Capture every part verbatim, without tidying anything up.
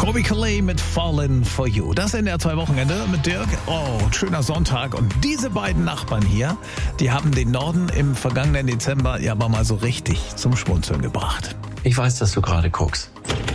Colby Calais mit Fallen for You. Das in der zwei Wochenende mit Dirk. Oh, schöner Sonntag. Und diese beiden Nachbarn hier, die haben den Norden im vergangenen Dezember ja aber mal so richtig zum Schmunzeln gebracht. Ich weiß, dass du gerade guckst.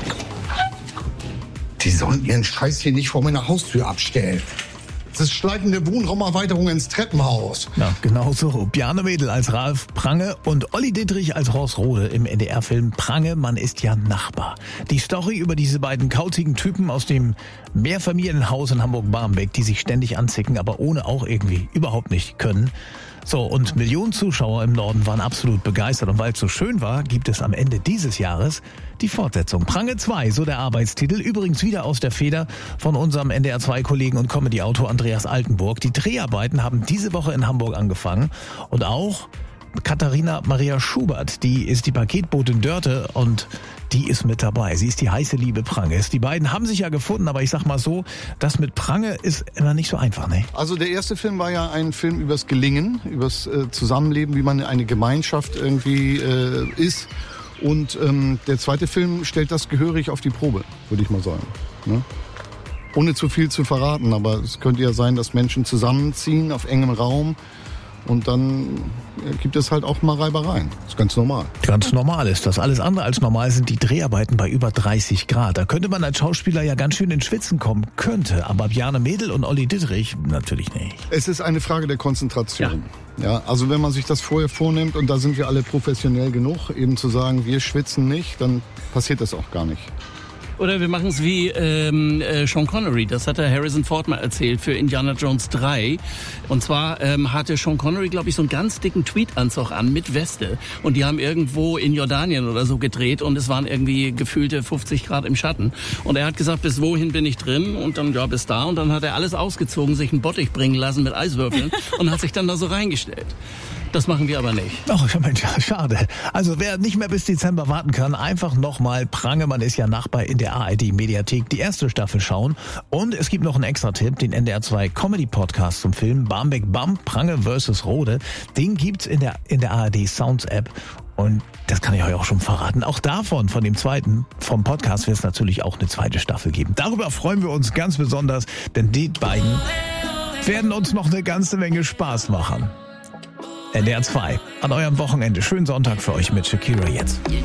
Die sollen ihren Scheiß hier nicht vor meiner Haustür abstellen. Das ist schleifende Wohnraumerweiterung ins Treppenhaus. Ja, genau so. Bjarne Mädel als Ralf Prange und Olli Dittrich als Horst Rode im N D R-Film Prange, man ist ja Nachbar. Die Story über diese beiden kauzigen Typen aus dem Mehrfamilienhaus in Hamburg-Barmbek, die sich ständig anzicken, aber ohne auch irgendwie überhaupt nicht können. So, und Millionen Zuschauer im Norden waren absolut begeistert. Und weil es so schön war, gibt es am Ende dieses Jahres die Fortsetzung. Prange zwei, so der Arbeitstitel. Übrigens wieder aus der Feder von unserem N D R zwei Kollegen und Comedy-Autor Andreas Altenburg. Die Dreharbeiten haben diese Woche in Hamburg angefangen. Und auch Katharina Maria Schubert, die ist die Paketbotin Dörte und die ist mit dabei. Sie ist die heiße Liebe Pranges. Die beiden haben sich ja gefunden, aber ich sag mal so, das mit Prange ist immer nicht so einfach, ne? Also der erste Film war ja ein Film übers Gelingen, übers äh, Zusammenleben, wie man eine Gemeinschaft irgendwie äh, ist. Und ähm, der zweite Film stellt das gehörig auf die Probe, würde ich mal sagen. Ne? Ohne zu viel zu verraten, aber es könnte ja sein, dass Menschen zusammenziehen auf engem Raum. Und dann gibt es halt auch mal Reibereien. Das ist ganz normal. Ganz normal ist das. Alles andere als normal sind die Dreharbeiten bei über dreißig Grad. Da könnte man als Schauspieler ja ganz schön ins Schwitzen kommen. Könnte. Aber Bjarne Mädel und Olli Dittrich natürlich nicht. Es ist eine Frage der Konzentration. Ja. Ja, also wenn man sich das vorher vornimmt, und da sind wir alle professionell genug, eben zu sagen, wir schwitzen nicht, dann passiert das auch gar nicht. Oder wir machen es wie ähm, äh, Sean Connery, das hat der Harrison Ford mal erzählt für Indiana Jones drei. Und zwar ähm, hatte Sean Connery, glaube ich, so einen ganz dicken Tweedanzug an mit Weste. Und die haben irgendwo in Jordanien oder so gedreht und es waren irgendwie gefühlte fünfzig Grad im Schatten. Und er hat gesagt, bis wohin bin ich drin? Und dann, ja, bis da. Und dann hat er alles ausgezogen, sich einen Bottich bringen lassen mit Eiswürfeln und hat sich dann da so reingestellt. Das machen wir aber nicht. Ach, Mensch, schade. Also wer nicht mehr bis Dezember warten kann, einfach nochmal Prange, man ist ja Nachbar, in der A R D-Mediathek die erste Staffel schauen. Und es gibt noch einen Extra-Tipp, den N D R zwei Comedy-Podcast zum Film Barmbek Bump, Prange versus Rode. Den gibt's in der, in der A R D Sounds-App. Und das kann ich euch auch schon verraten. Auch davon, von dem zweiten, vom Podcast wird es natürlich auch eine zweite Staffel geben. Darüber freuen wir uns ganz besonders, denn die beiden werden uns noch eine ganze Menge Spaß machen. N D R zwei, an eurem Wochenende. Schönen Sonntag für euch mit Shakira jetzt.